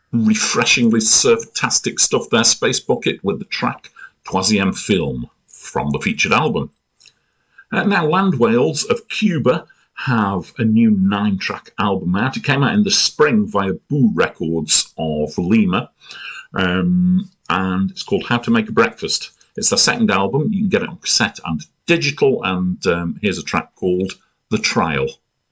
refreshingly surf-tastic stuff there, Space Bucket, with the track Troisième Film from the featured album. Now, Land Whales of Cuba have a new 9-track album out. It came out in the spring via Boo Records of Lima, and it's called How to Make a Breakfast. It's their second album. You can get it on cassette and digital, and here's a track called The Trail.